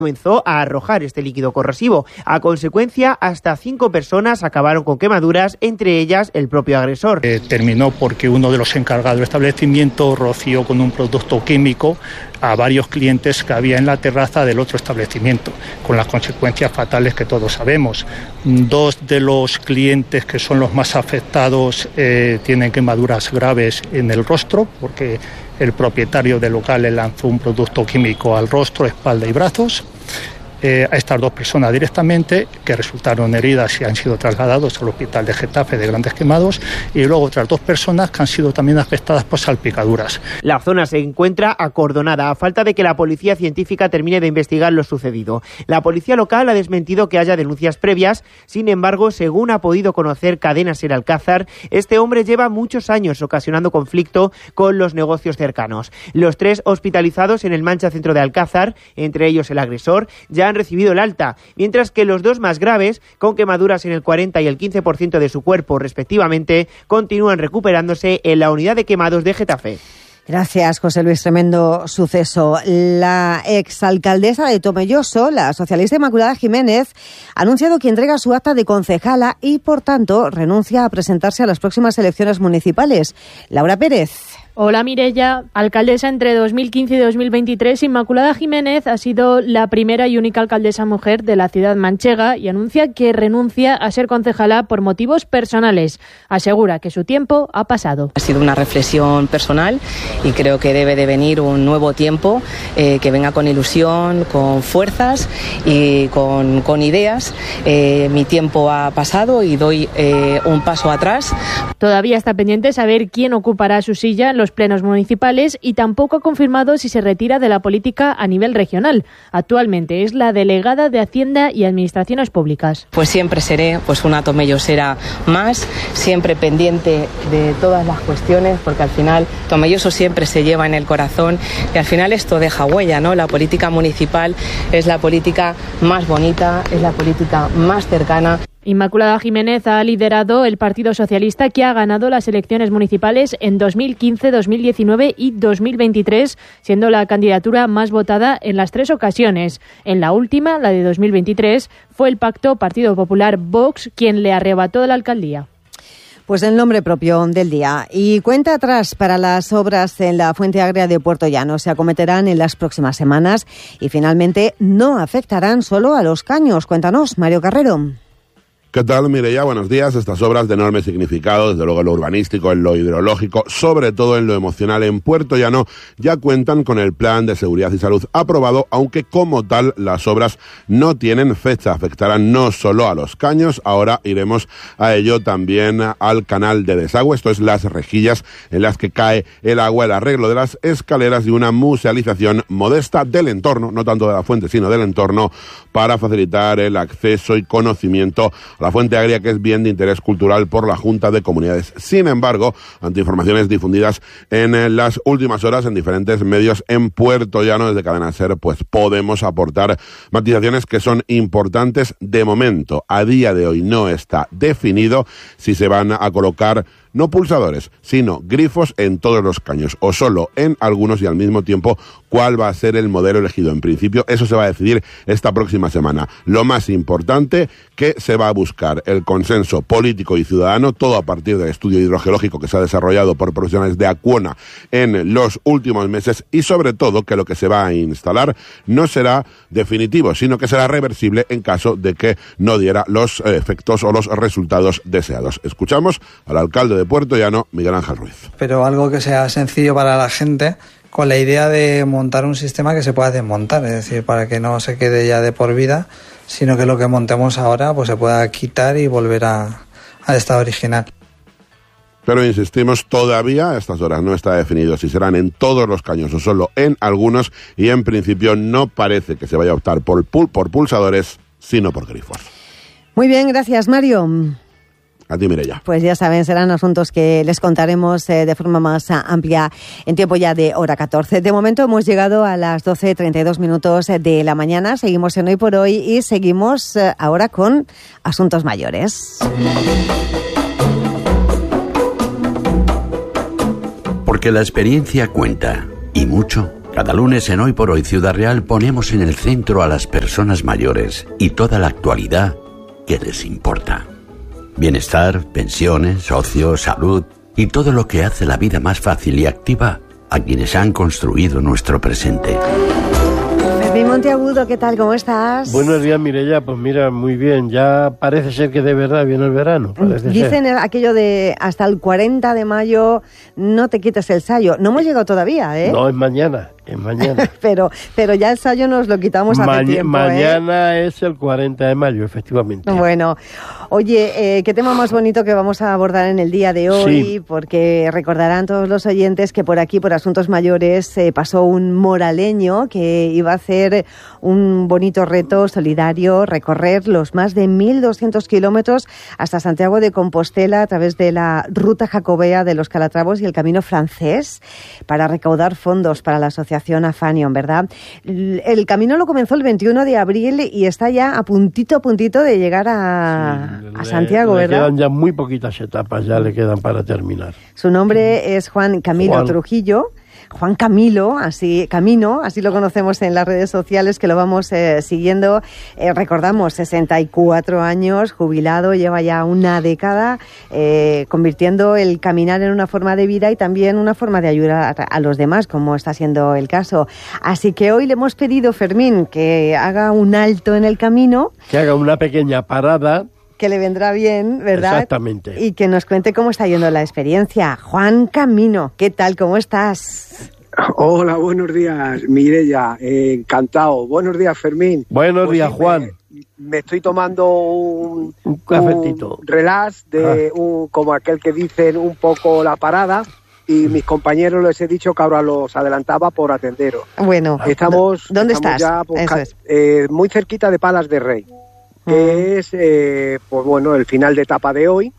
comenzó a arrojar este líquido corrosivo. A consecuencia, hasta 5 personas acabaron con quemaduras, entre ellas el propio agresor. Terminó porque uno de los encargados del establecimiento roció con un producto químico a varios clientes que había en la terraza del otro establecimiento, con las consecuencias fatales que todos sabemos. 2 de los clientes que son los más afectados tienen quemaduras graves en el rostro, porque el propietario del local le lanzó un producto químico al rostro, espalda y brazos. A estas 2 personas directamente, que resultaron heridas y han sido trasladados al hospital de Getafe de Grandes Quemados, y luego otras 2 personas que han sido también afectadas por salpicaduras. La zona se encuentra acordonada a falta de que la policía científica termine de investigar lo sucedido. La policía local ha desmentido que haya denuncias previas. Sin embargo, según ha podido conocer Cadena SER Alcázar, este hombre lleva muchos años ocasionando conflicto con los negocios cercanos. Los 3 hospitalizados en el Mancha Centro de Alcázar, entre ellos el agresor, ya han recibido el alta, mientras que los 2 más graves, con quemaduras en el 40 y el 15% de su cuerpo respectivamente, continúan recuperándose en la unidad de quemados de Getafe. Gracias, José Luis. Tremendo suceso. La exalcaldesa de Tomelloso, la socialista Inmaculada Jiménez, ha anunciado que entrega su acta de concejala y, por tanto, renuncia a presentarse a las próximas elecciones municipales. Laura Pérez. Hola Mireia, alcaldesa entre 2015 y 2023, Inmaculada Jiménez ha sido la primera y única alcaldesa mujer de la ciudad manchega y anuncia que renuncia a ser concejala por motivos personales. Asegura que su tiempo ha pasado. Ha sido una reflexión personal y creo que debe de venir un nuevo tiempo que venga con ilusión, con fuerzas y con ideas. Mi tiempo ha pasado y doy un paso atrás. Todavía está pendiente saber quién ocupará su silla en los plenos municipales y tampoco ha confirmado si se retira de la política a nivel regional. Actualmente es la delegada de Hacienda y Administraciones Públicas. Pues siempre seré una tomellosera más, siempre pendiente de todas las cuestiones, porque al final Tomelloso siempre se lleva en el corazón y al final esto deja huella, ¿no? La política municipal es la política más bonita, es la política más cercana. Inmaculada Jiménez ha liderado el Partido Socialista, que ha ganado las elecciones municipales en 2015, 2019 y 2023, siendo la candidatura más votada en las 3 ocasiones. En la última, la de 2023, fue el pacto Partido Popular-Vox quien le arrebató la alcaldía. Pues el nombre propio del día. Y cuenta atrás para las obras en la Fuente Agria de Puerto Llano. Se acometerán en las próximas semanas y finalmente no afectarán solo a los caños. Cuéntanos, Mario Carrero. ¿Qué tal, Mireia? Buenos días. Estas obras de enorme significado, desde luego en lo urbanístico, en lo hidrológico, sobre todo en lo emocional en Puerto Llano, ya cuentan con el Plan de Seguridad y Salud aprobado, aunque como tal las obras no tienen fecha. Afectarán no solo a los caños, ahora iremos a ello también al canal de desagüe, esto es las rejillas en las que cae el agua, el arreglo de las escaleras y una musealización modesta del entorno, no tanto de la fuente, sino del entorno, para facilitar el acceso y conocimiento la Fuente Agria, que es bien de interés cultural por la Junta de Comunidades. Sin embargo, ante informaciones difundidas en las últimas horas en diferentes medios en Puerto Llano, desde Cadena SER, pues podemos aportar matizaciones que son importantes. De momento, a día de hoy, no está definido si se van a colocar no pulsadores, sino grifos en todos los caños o solo en algunos, y al mismo tiempo cuál va a ser el modelo elegido. En principio, eso se va a decidir esta próxima semana. Lo más importante, que se va a buscar el consenso político y ciudadano, todo a partir del estudio hidrogeológico que se ha desarrollado por profesionales de Acciona en los últimos meses, y sobre todo que lo que se va a instalar no será definitivo, sino que será reversible en caso de que no diera los efectos o los resultados deseados. Escuchamos al alcalde de Puerto Llano, Miguel Ángel Ruiz. Pero algo que sea sencillo para la gente, con la idea de montar un sistema que se pueda desmontar, es decir, para que no se quede ya de por vida, sino que lo que montemos ahora pues se pueda quitar y volver al estado original. Pero insistimos, todavía a estas horas no está definido si serán en todos los caños o solo en algunos, y en principio no parece que se vaya a optar por pulsadores, sino por grifos. Muy bien, gracias, Mario. A ti, Mireia. Pues ya saben, serán asuntos que les contaremos de forma más amplia en tiempo ya de hora 14. De momento hemos llegado a las 12:32 de la mañana. Seguimos en Hoy por Hoy y seguimos ahora con asuntos mayores. Porque la experiencia cuenta, y mucho. Cada lunes en Hoy por Hoy Ciudad Real ponemos en el centro a las personas mayores y toda la actualidad que les importa. Bienestar, pensiones, ocio, salud y todo lo que hace la vida más fácil y activa a quienes han construido nuestro presente. Fermín Monteagudo, ¿qué tal? ¿Cómo estás? Buenos días, Mireia. Pues mira, muy bien. Ya parece ser que de verdad viene el verano. Dicen aquello de hasta el 40 de mayo no te quites el sayo. No hemos llegado todavía, ¿eh? No, es mañana. Es mañana. pero ya el sayo nos lo quitamos hace tiempo, Mañana es el 40 de mayo, efectivamente. Bueno, oye, qué tema más bonito que vamos a abordar en el día de hoy, sí. Porque recordarán todos los oyentes que por aquí, por Asuntos Mayores, pasó un moraleño que iba a hacer un bonito reto solidario, recorrer los más de 1.200 kilómetros hasta Santiago de Compostela a través de la ruta jacobea de los Calatravos y el Camino Francés para recaudar fondos para la asociación Afanion, ¿verdad? El camino lo comenzó el 21 de abril y está ya a puntito de llegar a Santiago, ¿verdad? Le quedan ya muy poquitas etapas, ya le quedan para terminar. Su nombre es Juan Camilo Trujillo. Juan Camilo, así lo conocemos en las redes sociales, que lo vamos siguiendo. Recordamos, 64 años, jubilado, lleva ya una década, convirtiendo el caminar en una forma de vida y también una forma de ayudar a los demás, como está siendo el caso. Así que hoy le hemos pedido, Fermín, que haga un alto en el camino. Que haga una pequeña parada. Que le vendrá bien, ¿verdad? Exactamente. Y que nos cuente cómo está yendo la experiencia. Juan Camino, ¿qué tal? ¿Cómo estás? Hola, buenos días, Mireia. Encantado. Buenos días, Fermín. Buenos días, Juan. Me estoy tomando un cafetito. Un relax, como aquel que dicen, un poco la parada. Y mis compañeros les he dicho que ahora los adelantaba por atenderos. Bueno, ¿dónde estás? Ya, muy cerquita de Palas de Rey. Que es, pues bueno, el final de etapa de hoy,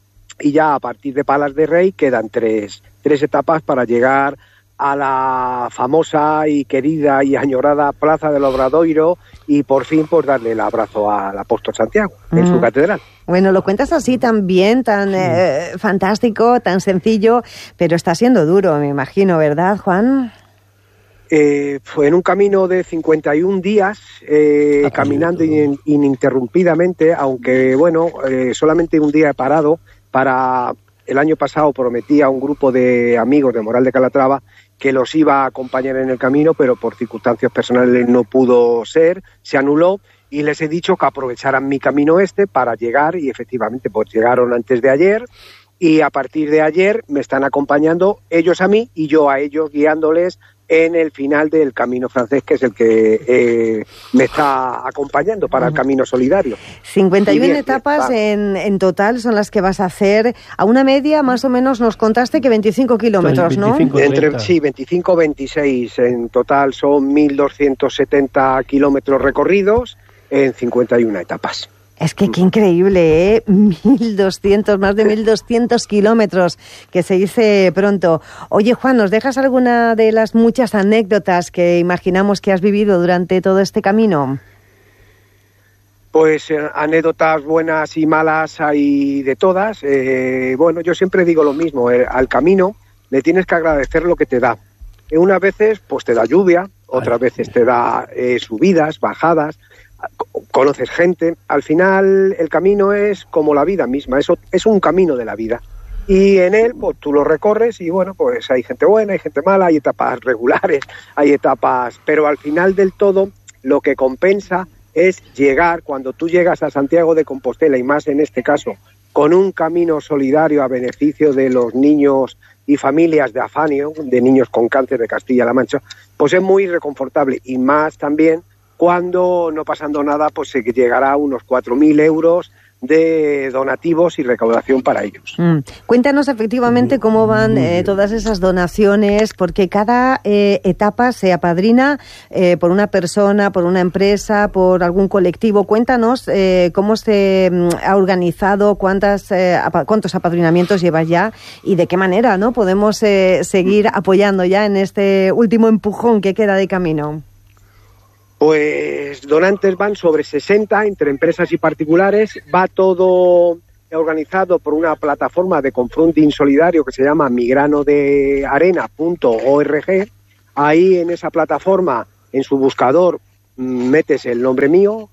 y ya a partir de Palas de Rey quedan tres etapas para llegar a la famosa y querida y añorada Plaza del Obradoiro y por fin pues darle el abrazo al apóstol Santiago en su catedral. Bueno, lo cuentas así tan bien, tan fantástico, tan sencillo, pero está siendo duro, me imagino, ¿verdad, Juan? Fue en un camino de 51 días, caminando ininterrumpidamente, aunque bueno, solamente un día he parado. El año pasado prometí a un grupo de amigos de Moral de Calatrava que los iba a acompañar en el camino, pero por circunstancias personales no pudo ser, se anuló, y les he dicho que aprovecharan mi camino para llegar, y efectivamente pues llegaron antes de ayer. Y a partir de ayer me están acompañando ellos a mí y yo a ellos, guiándoles en el final del Camino Francés, que es el que me está acompañando para el Camino Solidario. 51 etapas en total son las que vas a hacer. A una media, más o menos, nos contaste que 25 kilómetros, ¿no? 25, 26. En total son 1.270 kilómetros recorridos en 51 etapas. Es que qué increíble, ¿eh? 1.200, más de 1.200 kilómetros, que se dice pronto. Oye, Juan, ¿nos dejas alguna de las muchas anécdotas que imaginamos que has vivido durante todo este camino? Pues anécdotas buenas y malas hay de todas. Bueno, yo siempre digo lo mismo, al camino le tienes que agradecer lo que te da. Unas veces pues te da lluvia, otras veces te da subidas, bajadas, conoces gente. Al final el camino es como la vida misma, es un camino de la vida, y en él pues tú lo recorres y bueno, pues hay gente buena, hay gente mala, hay etapas regulares, hay etapas, pero al final del todo lo que compensa es llegar, cuando tú llegas a Santiago de Compostela, y más en este caso con un camino solidario a beneficio de los niños y familias de Afanion, de niños con cáncer de Castilla-La Mancha, pues es muy reconfortable, y más también cuando, no pasando nada, pues se llegará a unos 4.000 euros de donativos y recaudación para ellos. Cuéntanos efectivamente cómo van todas esas donaciones, porque cada etapa se apadrina por una persona, por una empresa, por algún colectivo. Cuéntanos cómo se ha organizado, cuántos apadrinamientos llevas ya y de qué manera, ¿no?, podemos seguir apoyando ya en este último empujón que queda de camino. Pues donantes van sobre 60 entre empresas y particulares. Va todo organizado por una plataforma de crowdfunding solidario que se llama migranodearena.org. Ahí en esa plataforma, en su buscador, metes el nombre mío,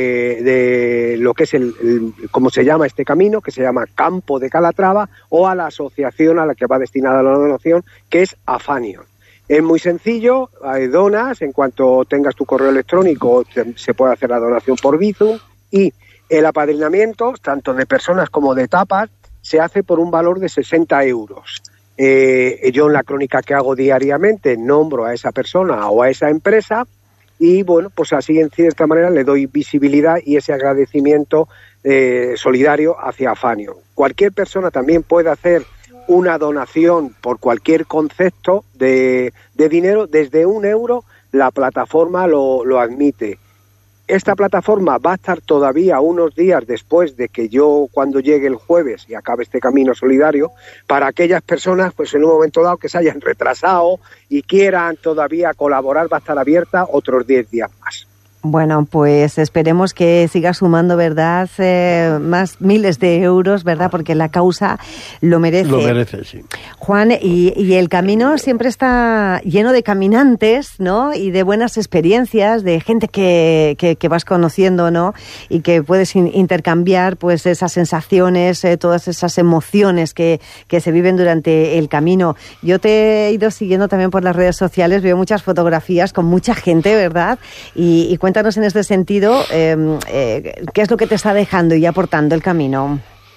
de lo que es cómo se llama este camino, que se llama Campo de Calatrava, o a la asociación a la que va destinada la donación, que es Afanion. Es muy sencillo, donas, en cuanto tengas tu correo electrónico se puede hacer la donación por Bizum, y el apadrinamiento, tanto de personas como de tapas, se hace por un valor de 60 euros. Yo en la crónica que hago diariamente nombro a esa persona o a esa empresa, y bueno, pues así en cierta manera le doy visibilidad y ese agradecimiento solidario hacia Afanion. Cualquier persona también puede hacer una donación por cualquier concepto de dinero, desde 1 euro la plataforma lo admite. Esta plataforma va a estar todavía unos días después de que yo, cuando llegue el jueves y acabe este camino solidario, para aquellas personas, pues en un momento dado que se hayan retrasado y quieran todavía colaborar, va a estar abierta otros 10 días más. Bueno, pues esperemos que siga sumando, ¿verdad?, más miles de euros, ¿verdad?, porque la causa lo merece. Lo merece, sí. Juan, y el camino siempre está lleno de caminantes, ¿no?, y de buenas experiencias, de gente que vas conociendo, ¿no?, y que puedes intercambiar, pues, esas sensaciones, todas esas emociones que se viven durante el camino. Yo te he ido siguiendo también por las redes sociales, veo muchas fotografías con mucha gente, ¿verdad?, y cuéntanos en este sentido, ¿qué es lo que te está dejando y aportando el camino?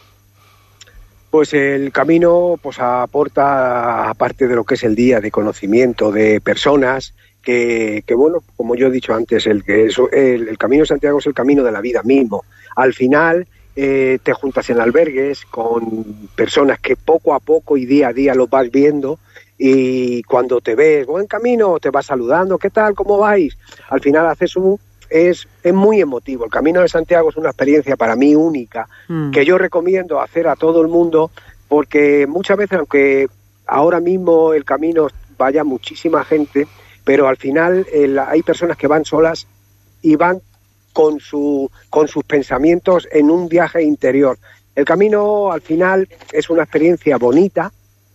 Pues el camino pues aporta, aparte de lo que es el día de conocimiento de personas, que bueno, como yo he dicho antes, el Camino de Santiago es el camino de la vida mismo. Al final te juntas en albergues con personas que poco a poco y día a día los vas viendo, y cuando te ves, buen camino, te vas saludando, ¿qué tal? ¿Cómo vais? Al final es muy emotivo. El Camino de Santiago es una experiencia para mí única, que yo recomiendo hacer a todo el mundo, porque muchas veces, aunque ahora mismo el camino vaya muchísima gente, pero al final hay personas que van solas y van con sus pensamientos en un viaje interior. El camino al final es una experiencia bonita,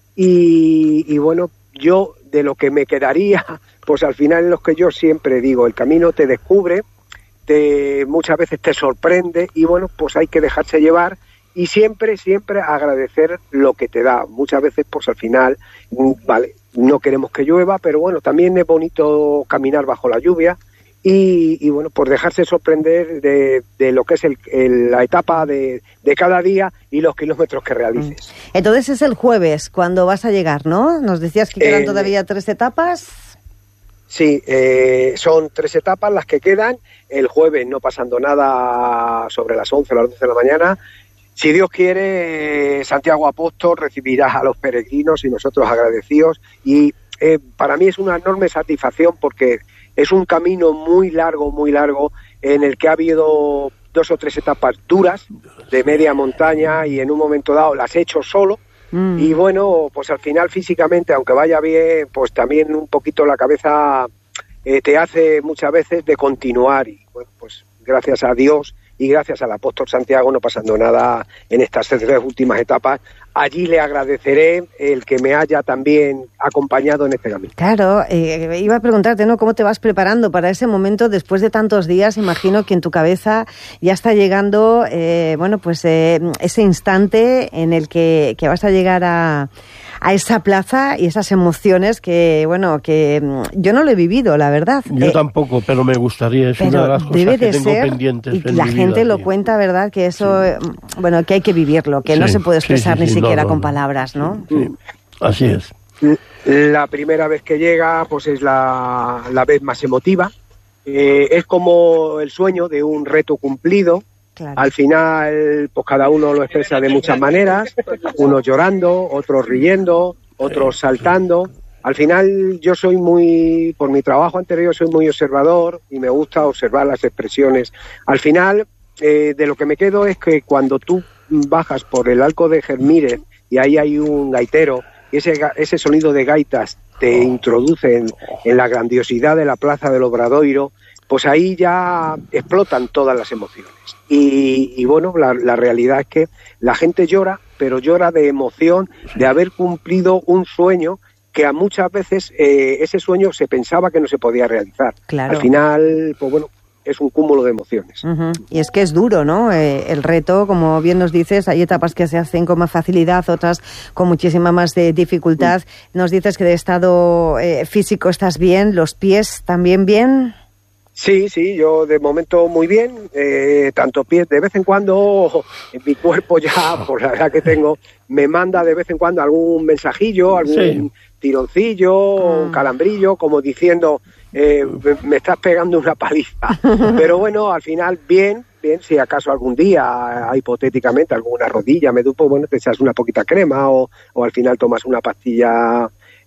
y bueno, yo de lo que me quedaría, pues al final es lo que yo siempre digo: el camino te descubre, muchas veces te sorprende, y bueno, pues hay que dejarse llevar y siempre agradecer lo que te da. Muchas veces pues al final, vale, no queremos que llueva, pero bueno, también es bonito caminar bajo la lluvia, y bueno, pues dejarse sorprender de lo que es la etapa de cada día y los kilómetros que realices. Entonces es el jueves cuando vas a llegar, ¿no? Nos decías que quedan todavía 3 etapas. Sí, son 3 etapas las que quedan. El jueves, no pasando nada, sobre las 11 o las 12 de la mañana, si Dios quiere, Santiago Apóstol recibirá a los peregrinos y nosotros agradecidos. Y para mí es una enorme satisfacción, porque es un camino muy largo, en el que ha habido 2 o 3 etapas duras de media montaña, y en un momento dado las he hecho solo. Y bueno, pues al final físicamente, aunque vaya bien, pues también un poquito la cabeza te hace muchas veces de continuar, y bueno, pues gracias a Dios y gracias al Apóstol Santiago, no pasando nada en estas 3 últimas etapas. Allí le agradeceré el que me haya también acompañado en este camino. Claro, iba a preguntarte, ¿no?, ¿cómo te vas preparando para ese momento después de tantos días? Imagino que en tu cabeza ya está llegando, ese instante en el que vas a llegar a esa plaza, y esas emociones que yo no lo he vivido, la verdad. Yo tampoco, pero me gustaría, es una de las cosas que tengo pendientes en mi vida. Y la gente lo cuenta, ¿verdad?, que eso, que hay que vivirlo, que no se puede expresar ni siquiera con palabras, ¿no? Sí, así es. La primera vez que llega, pues es la vez más emotiva. Es como el sueño de un reto cumplido. Claro. Al final, pues cada uno lo expresa de muchas maneras, unos llorando, otros riendo, otros saltando. Al final yo soy por mi trabajo anterior soy muy observador, y me gusta observar las expresiones. Al final, de lo que me quedo es que cuando tú bajas por el Arco de Germírez y ahí hay un gaitero, y ese sonido de gaitas te introduce en la grandiosidad de la Plaza del Obradoiro, pues ahí ya explotan todas las emociones. Y bueno, la realidad es que la gente llora, pero llora de emoción de haber cumplido un sueño que a muchas veces ese sueño se pensaba que no se podía realizar. Claro. Al final, pues bueno, es un cúmulo de emociones. Y es que es duro, ¿no? El reto, como bien nos dices, hay etapas que se hacen con más facilidad, otras con muchísima más dificultad. Nos dices que de estado físico estás bien, los pies también bien. Sí, yo de momento muy bien, tanto pies, de vez en cuando mi cuerpo ya, por la edad que tengo, me manda de vez en cuando algún mensajillo, algún tironcillo, un calambrillo, como diciendo, me estás pegando una paliza. Pero bueno, al final bien, si acaso algún día, hipotéticamente, alguna rodilla me dupo, bueno, te echas una poquita crema o al final tomas una pastilla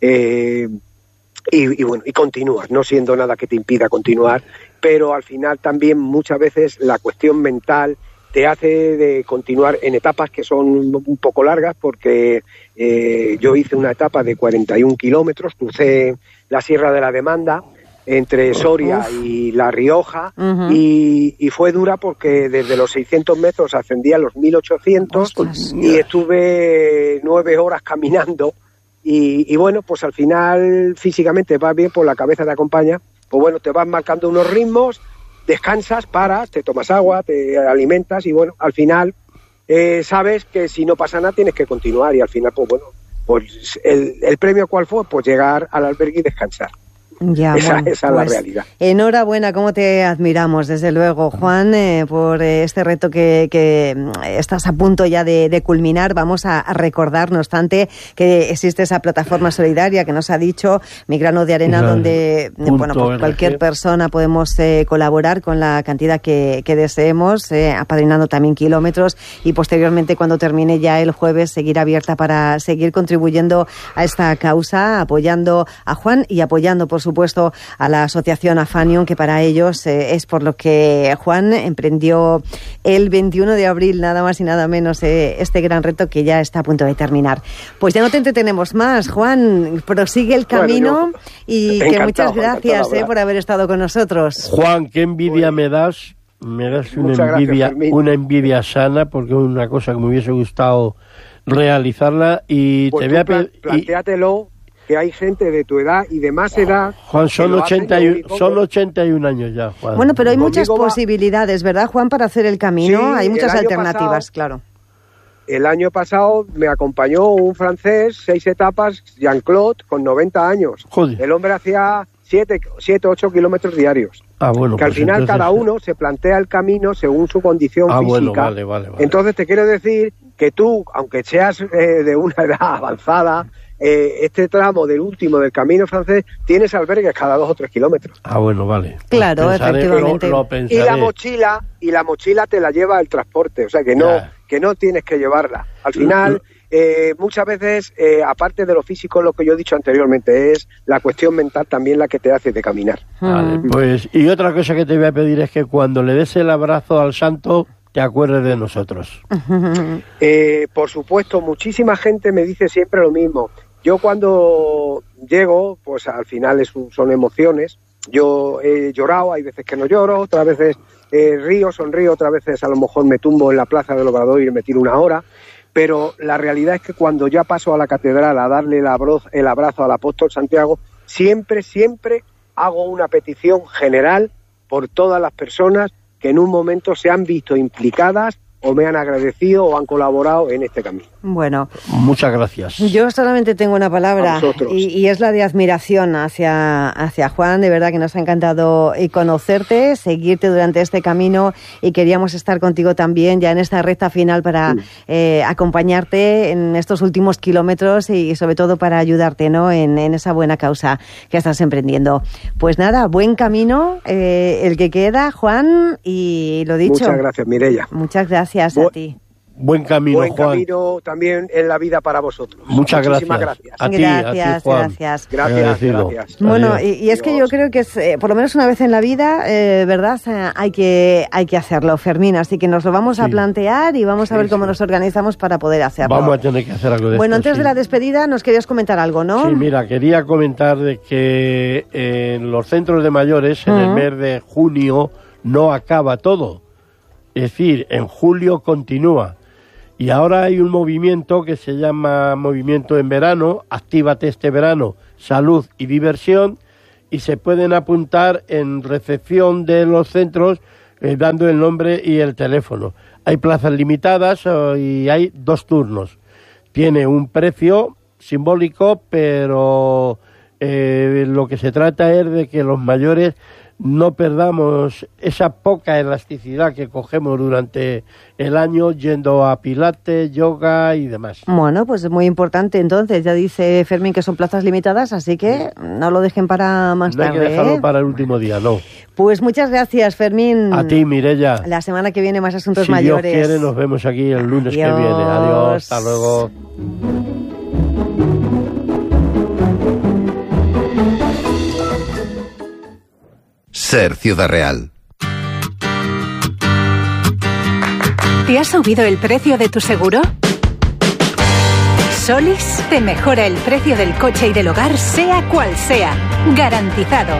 y bueno, y continúas, no siendo nada que te impida continuar, pero al final también muchas veces la cuestión mental te hace de continuar en etapas que son un poco largas, porque yo hice una etapa de 41 kilómetros, crucé la Sierra de la Demanda entre Soria y La Rioja, y fue dura porque desde los 600 metros ascendí a los 1800. Ostras, y estuve 9 horas caminando. Y bueno, pues al final físicamente vas bien, pues la cabeza te acompaña, pues bueno, te vas marcando unos ritmos, descansas, paras, te tomas agua, te alimentas y bueno, al final sabes que si no pasa nada tienes que continuar y al final pues bueno, pues el premio ¿cuál fue? Pues llegar al albergue y descansar. Ya, esa bueno, es la realidad. Enhorabuena, cómo te admiramos, desde luego, Juan, por este reto que estás a punto ya de culminar. Vamos a recordar, no obstante, que existe esa plataforma solidaria que nos ha dicho, Mi Grano de Arena, donde bueno, pues cualquier persona podemos colaborar con la cantidad que deseemos, apadrinando también kilómetros, y posteriormente, cuando termine ya el jueves, seguir abierta para seguir contribuyendo a esta causa, apoyando a Juan y apoyando, por supuesto, a la asociación Afanion, que para ellos es por lo que Juan emprendió el 21 de abril, nada más y nada menos, este gran reto que ya está a punto de terminar. Pues ya no te entretenemos más, Juan, prosigue el camino y que muchas gracias por haber estado con nosotros. Juan, qué envidia me das una envidia sana, porque es una cosa que me hubiese gustado realizarla y pues te voy a pedir... Plantéatelo, que hay gente de tu edad y de más edad... Juan, son 81 años ya, Juan. Bueno, pero hay muchas posibilidades, ¿verdad, Juan, para hacer el camino? Sí, hay muchas alternativas, claro. El año pasado me acompañó un francés, 6 etapas, Jean-Claude, con 90 años. Joder. El hombre hacía 8 kilómetros diarios. Bueno, que al final entonces... cada uno se plantea el camino según su condición física. Bueno, vale. Entonces te quiero decir que tú, aunque seas de una edad avanzada, este tramo del último del camino francés tienes albergues cada 2 o 3 kilómetros. Bueno, vale. Claro, efectivamente. Y la mochila te la lleva el transporte, o sea que no tienes que llevarla. Al final, muchas veces, aparte de lo físico, lo que yo he dicho anteriormente, es la cuestión mental también la que te hace de caminar. Vale, pues, y otra cosa que te voy a pedir es que cuando le des el abrazo al santo, te acuerdes de nosotros. Por supuesto, muchísima gente me dice siempre lo mismo. Yo cuando llego, pues al final son emociones. Yo he llorado, hay veces que no lloro, otras veces sonrío, otras veces a lo mejor me tumbo en la Plaza del Obrador y me tiro una hora. Pero la realidad es que cuando ya paso a la catedral a darle el abrazo al apóstol Santiago, siempre hago una petición general por todas las personas que en un momento se han visto implicadas o me han agradecido o han colaborado en este camino. Bueno, muchas gracias. Yo solamente tengo una palabra y es la de admiración hacia Juan. De verdad que nos ha encantado conocerte, seguirte durante este camino, y queríamos estar contigo también ya en esta recta final para acompañarte en estos últimos kilómetros y sobre todo para ayudarte, ¿no?, en esa buena causa que estás emprendiendo. Pues nada, buen camino el que queda, Juan, y lo dicho. Muchas gracias, Mireia. Muchas gracias a ti. Buen camino, Juan. Buen camino también en la vida para vosotros. Muchísimas gracias. A ti, Juan. Gracias. Bueno, y es que yo creo que es, por lo menos una vez en la vida, ¿verdad? Hay que hacerlo, Fermín. Así que nos lo vamos a plantear y vamos a ver cómo nos organizamos para poder hacerlo. Vamos a tener que hacer algo de esto. Bueno, antes de la despedida, nos querías comentar algo, ¿no? Sí, mira, quería comentar de que en los centros de mayores, en el mes de junio, no acaba todo. Es decir, en julio continúa. Y ahora hay un movimiento que se llama Movimiento en Verano, Actívate este verano, salud y diversión, y se pueden apuntar en recepción de los centros dando el nombre y el teléfono. Hay plazas limitadas y hay 2 turnos. Tiene un precio simbólico, pero lo que se trata es de que los mayores no perdamos esa poca elasticidad que cogemos durante el año yendo a pilates, yoga y demás. Bueno, pues es muy importante entonces. Ya dice Fermín que son plazas limitadas, así que no lo dejen para más tarde. No hay que dejarlo para el último día, no. Pues muchas gracias, Fermín. A ti, Mireia. La semana que viene más asuntos si mayores. Si Dios quiere, nos vemos aquí el lunes que viene. Adiós, hasta luego. Ser Ciudad Real. ¿Te ha subido el precio de tu seguro? Solís te mejora el precio del coche y del hogar, sea cual sea. Garantizado.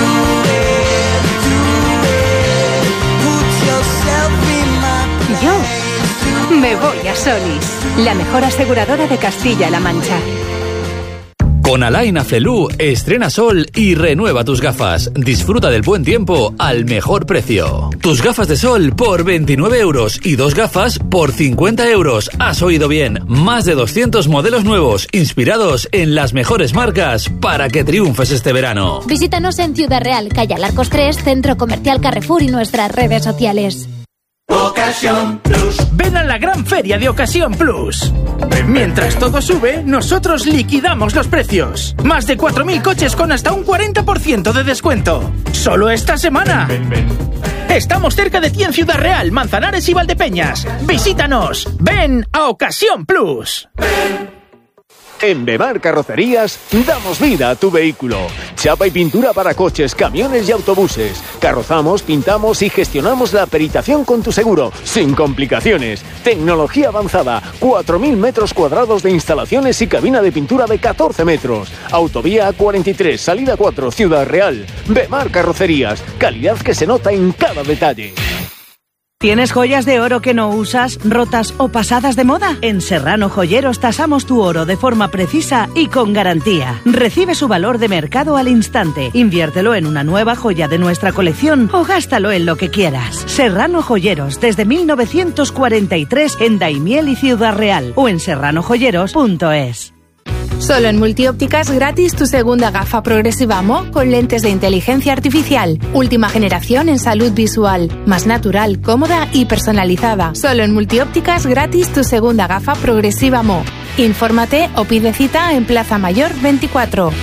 Yo me voy a Solís, la mejor aseguradora de Castilla-La Mancha. Con Alain Aflelu, estrena sol y renueva tus gafas. Disfruta del buen tiempo al mejor precio. Tus gafas de sol por 29 euros y 2 gafas por 50 euros. Has oído bien. Más de 200 modelos nuevos, inspirados en las mejores marcas para que triunfes este verano. Visítanos en Ciudad Real, calle Alarcos 3, Centro Comercial Carrefour y nuestras redes sociales. Ocasión Plus. Ven a la gran feria de Ocasión Plus. Mientras todo sube, nosotros liquidamos los precios. Más de 4.000 coches con hasta un 40% de descuento. Solo esta semana. Estamos cerca de ti en Ciudad Real, Manzanares y Valdepeñas. Visítanos. Ven a Ocasión Plus. En Bemar Carrocerías damos vida a tu vehículo. Chapa y pintura para coches, camiones y autobuses. Carrozamos, pintamos y gestionamos la peritación con tu seguro, sin complicaciones. Tecnología avanzada, 4.000 metros cuadrados de instalaciones y cabina de pintura de 14 metros. Autovía A43, salida 4, Ciudad Real. Bemar Carrocerías, calidad que se nota en cada detalle. ¿Tienes joyas de oro que no usas, rotas o pasadas de moda? En Serrano Joyeros tasamos tu oro de forma precisa y con garantía. Recibe su valor de mercado al instante. Inviértelo en una nueva joya de nuestra colección o gástalo en lo que quieras. Serrano Joyeros, desde 1943 en Daimiel y Ciudad Real o en serranojoyeros.es. Solo en Multiópticas gratis tu segunda gafa progresiva Mo con lentes de inteligencia artificial. Última generación en salud visual. Más natural, cómoda y personalizada. Solo en Multiópticas gratis tu segunda gafa progresiva Mo. Infórmate o pide cita en Plaza Mayor 24.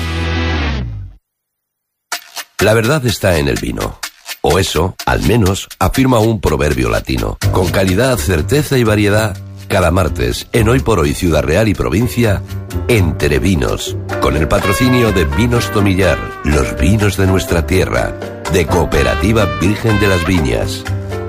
La verdad está en el vino. O eso, al menos, afirma un proverbio latino. Con calidad, certeza y variedad. Cada martes, en Hoy por Hoy Ciudad Real y Provincia, Entre Vinos, con el patrocinio de Vinos Tomillar, los vinos de nuestra tierra, de Cooperativa Virgen de las Viñas.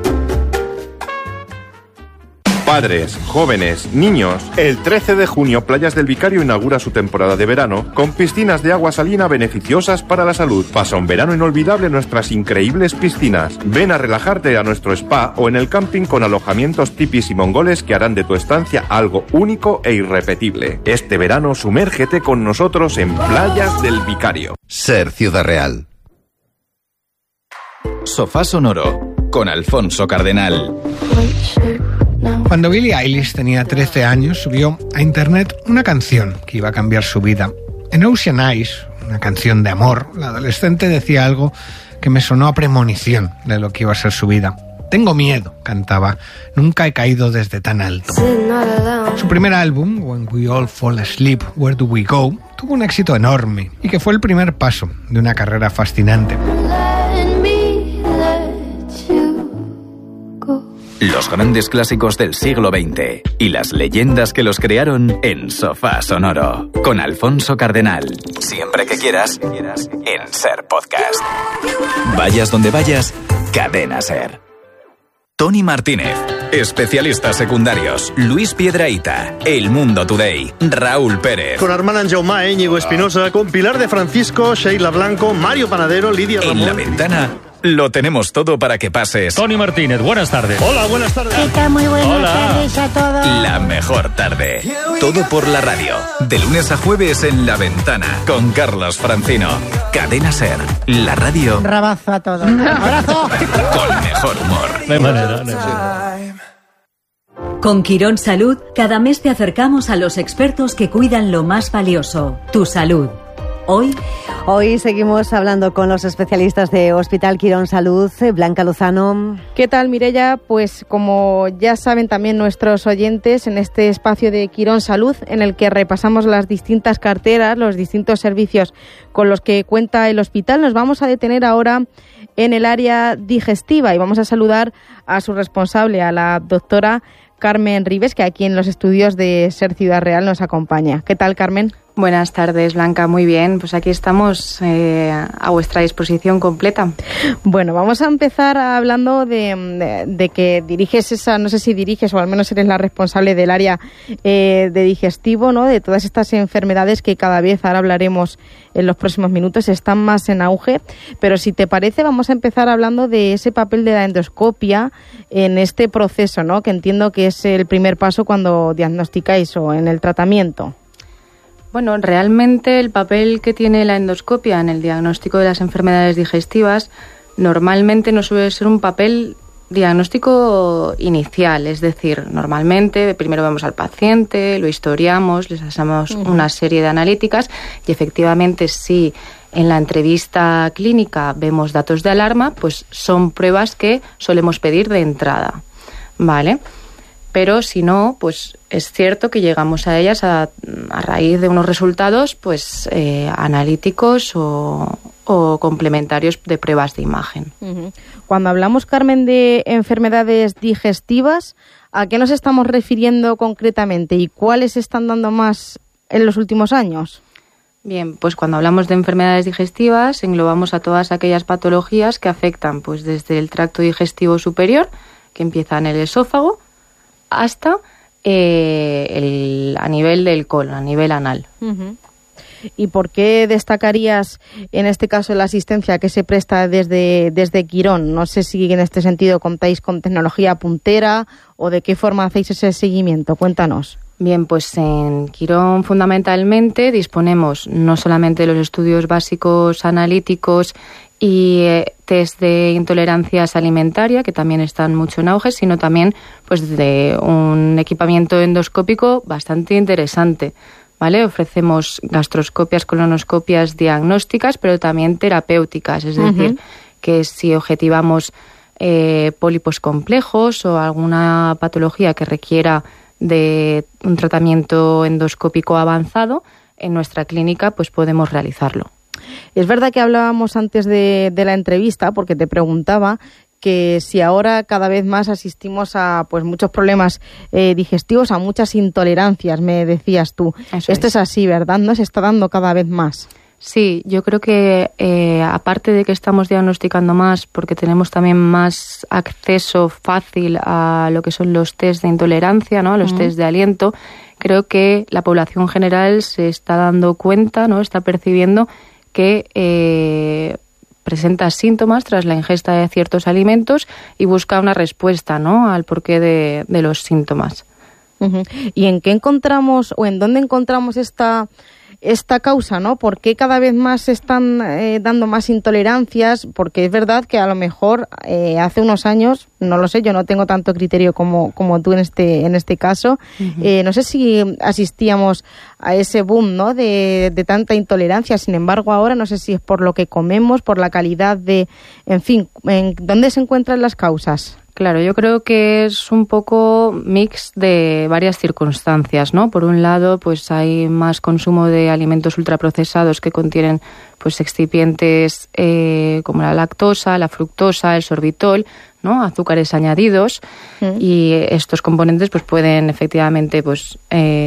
Padres, jóvenes, niños. El 13 de junio, Playas del Vicario inaugura su temporada de verano con piscinas de agua salina beneficiosas para la salud. Pasa un verano inolvidable en nuestras increíbles piscinas. Ven a relajarte a nuestro spa o en el camping con alojamientos tipis y mongoles que harán de tu estancia algo único e irrepetible. Este verano, sumérgete con nosotros en Playas del Vicario. Ser Ciudad Real. Sofá Sonoro con Alfonso Cardenal. Cuando Billie Eilish tenía 13 años, subió a internet una canción que iba a cambiar su vida. En Ocean Eyes, una canción de amor, la adolescente decía algo que me sonó a premonición de lo que iba a ser su vida. Tengo miedo, cantaba, nunca he caído desde tan alto. Su primer álbum, When We All Fall Asleep, Where Do We Go, tuvo un éxito enorme y que fue el primer paso de una carrera fascinante. Los grandes clásicos del siglo XX y las leyendas que los crearon en Sofá Sonoro con Alfonso Cardenal. Siempre que quieras, en Ser Podcast. Vayas donde vayas, Cadena Ser. Tony Martínez, especialistas secundarios, Luis Piedrahita, El Mundo Today, Raúl Pérez. Con Armand Jaume, Íñigo Espinosa, con Pilar de Francisco, Sheila Blanco, Mario Panadero, Lidia Ramón. En La Ventana, lo tenemos todo para que pases. Tony Martínez, buenas tardes. Hola, buenas tardes. ¿Qué tal? Muy buenas tardes a todos. La mejor tarde. Todo por la radio. De lunes a jueves en La Ventana con Carlos Francino. Cadena SER. La radio. Rabazo a todos. ¡Abrazo! Con mejor humor. No hay manera, no hay manera. Con Quirón Salud, cada mes te acercamos a los expertos que cuidan lo más valioso, tu salud. Hoy seguimos hablando con los especialistas de Hospital Quirón Salud. Blanca Lozano. ¿Qué tal, Mireia? Pues como ya saben también nuestros oyentes, en este espacio de Quirón Salud, en el que repasamos las distintas carteras, los distintos servicios con los que cuenta el hospital, nos vamos a detener ahora en el área digestiva y vamos a saludar a su responsable, a la doctora Carmen Ribes, que aquí en los estudios de SER Ciudad Real nos acompaña. ¿Qué tal, Carmen? Buenas tardes, Blanca. Muy bien. Pues aquí estamos a vuestra disposición completa. Bueno, vamos a empezar hablando de que diriges no sé si diriges o al menos eres la responsable del área de digestivo, ¿no? De todas estas enfermedades que cada vez, ahora hablaremos en los próximos minutos, están más en auge. Pero si te parece, vamos a empezar hablando de ese papel de la endoscopia en este proceso, ¿no? Que entiendo que es el primer paso cuando diagnosticáis o en el tratamiento. Bueno, realmente el papel que tiene la endoscopia en el diagnóstico de las enfermedades digestivas normalmente no suele ser un papel diagnóstico inicial, es decir, normalmente primero vemos al paciente, lo historiamos, les hacemos una serie de analíticas y efectivamente si en la entrevista clínica vemos datos de alarma, pues son pruebas que solemos pedir de entrada, ¿vale? Pero si no, pues es cierto que llegamos a ellas a raíz de unos resultados pues analíticos o complementarios de pruebas de imagen. Cuando hablamos, Carmen, de enfermedades digestivas, ¿a qué nos estamos refiriendo concretamente y cuáles están dando más en los últimos años? Bien, pues cuando hablamos de enfermedades digestivas englobamos a todas aquellas patologías que afectan pues desde el tracto digestivo superior, que empieza en el esófago, hasta a nivel del colon, a nivel anal. ¿Y por qué destacarías en este caso la asistencia que se presta desde Quirón? No sé si en este sentido contáis con tecnología puntera o de qué forma hacéis ese seguimiento. Cuéntanos. Bien, pues en Quirón fundamentalmente disponemos no solamente de los estudios básicos analíticos y test de intolerancias alimentaria, que también están mucho en auge, sino también pues de un equipamiento endoscópico bastante interesante, ¿vale? Ofrecemos gastroscopias, colonoscopias diagnósticas, pero también terapéuticas, es decir, que si objetivamos pólipos complejos o alguna patología que requiera de un tratamiento endoscópico avanzado, en nuestra clínica pues podemos realizarlo. Es verdad que hablábamos antes de la entrevista, porque te preguntaba que si ahora cada vez más asistimos a pues muchos problemas digestivos, a muchas intolerancias, me decías tú. Esto es así, ¿verdad? ¿No? Se está dando cada vez más. Sí, yo creo que aparte de que estamos diagnosticando más, porque tenemos también más acceso fácil a lo que son los test de intolerancia, ¿no? Los test de aliento, creo que la población general se está dando cuenta, ¿no? Está percibiendo que presenta síntomas tras la ingesta de ciertos alimentos y busca una respuesta, ¿no? Al porqué de los síntomas. ¿Y en qué encontramos o en dónde encontramos esta causa, ¿no? ¿Por qué cada vez más se están dando más intolerancias? Porque es verdad que a lo mejor hace unos años, no lo sé, yo no tengo tanto criterio como tú en este caso. No sé si asistíamos a ese boom, ¿no? de tanta intolerancia. Sin embargo, ahora no sé si es por lo que comemos, por la calidad en fin, ¿dónde se encuentran las causas? Claro, yo creo que es un poco mix de varias circunstancias, ¿no? Por un lado, pues hay más consumo de alimentos ultraprocesados que contienen pues excipientes como la lactosa, la fructosa, el sorbitol, ¿no? Azúcares añadidos, y estos componentes pues pueden efectivamente pues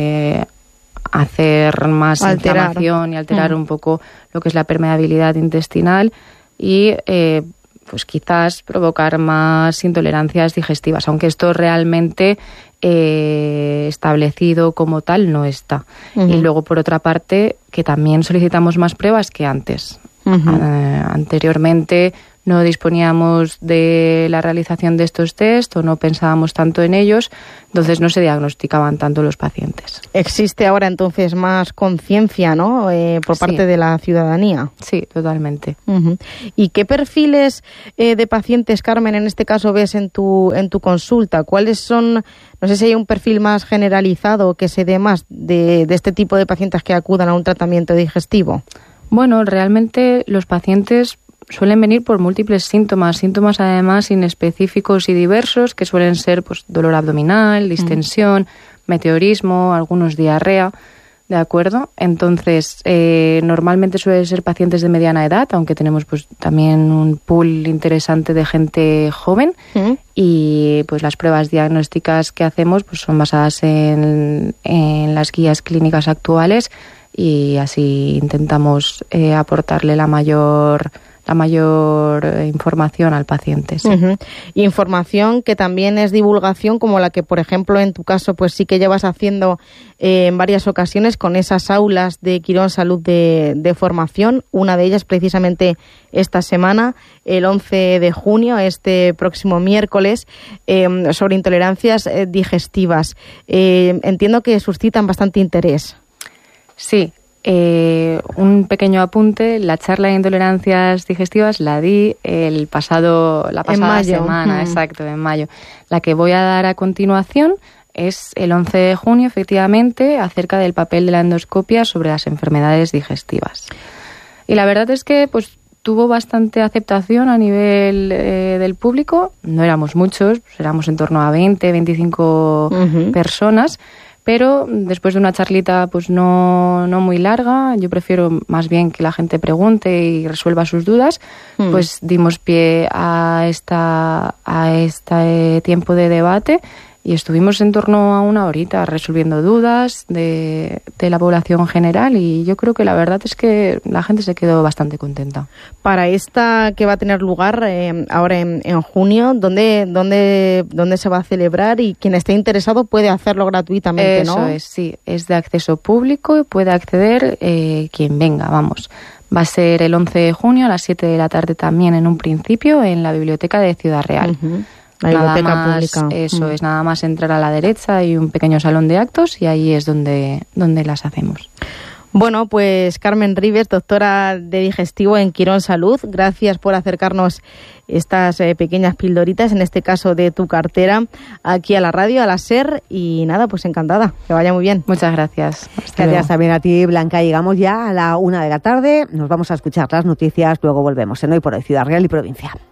hacer más inflamación y alterar un poco lo que es la permeabilidad intestinal y pues quizás provocar más intolerancias digestivas, aunque esto realmente establecido como tal no está. Y luego, por otra parte, que también solicitamos más pruebas que antes. Anteriormente no disponíamos de la realización de estos test o no pensábamos tanto en ellos, entonces no se diagnosticaban tanto los pacientes. Existe ahora entonces más conciencia, ¿no? Por parte de la ciudadanía. Sí, totalmente. Uh-huh. ¿Y qué perfiles de pacientes, Carmen, en este caso ves en tu consulta? ¿Cuáles son, no sé si hay un perfil más generalizado que se dé más de este tipo de pacientes que acudan a un tratamiento digestivo? Bueno, realmente los pacientes suelen venir por múltiples síntomas además inespecíficos y diversos, que suelen ser pues dolor abdominal, distensión, meteorismo, algunos diarrea, ¿de acuerdo? Entonces, normalmente suelen ser pacientes de mediana edad, aunque tenemos pues también un pool interesante de gente joven, y pues las pruebas diagnósticas que hacemos pues son basadas en las guías clínicas actuales, y así intentamos aportarle la mayor información al paciente. Sí. Uh-huh. Información que también es divulgación, como la que, por ejemplo, en tu caso, pues sí que llevas haciendo en varias ocasiones con esas aulas de Quirón Salud de formación. Una de ellas precisamente esta semana, el 11 de junio, este próximo miércoles, sobre intolerancias digestivas. Entiendo que suscitan bastante interés. Sí. Un pequeño apunte: la charla de intolerancias digestivas la di la pasada semana, exacto, en mayo. La que voy a dar a continuación es el 11 de junio, efectivamente, acerca del papel de la endoscopia sobre las enfermedades digestivas. Y la verdad es que pues tuvo bastante aceptación a nivel del público. No éramos muchos, pues éramos en torno a 20, 25 personas. Pero después de una charlita pues no muy larga, yo prefiero más bien que la gente pregunte y resuelva sus dudas, pues dimos pie a este tiempo de debate y estuvimos en torno a una horita resolviendo dudas de la población general, y yo creo que la verdad es que la gente se quedó bastante contenta. Para esta que va a tener lugar ahora en junio, ¿dónde se va a celebrar? Y quien esté interesado puede hacerlo gratuitamente, ¿no? Eso es, sí, es de acceso público y puede acceder quien venga, vamos. Va a ser el 11 de junio a las 7 de la tarde también, en un principio, en la biblioteca de Ciudad Real. La biblioteca pública. Eso es, nada más entrar a la derecha, hay un pequeño salón de actos y ahí es donde las hacemos. Bueno, pues Carmen Ribes, doctora de digestivo en Quirón Salud, gracias por acercarnos estas pequeñas pildoritas, en este caso de tu cartera, aquí a la radio, a la SER, y nada, pues encantada, que vaya muy bien. Muchas gracias. Gracias también a ti, Blanca. Llegamos ya a la 1 de la tarde, nos vamos a escuchar las noticias, luego volvemos en Hoy por Hoy, Ciudad Real y Provincia.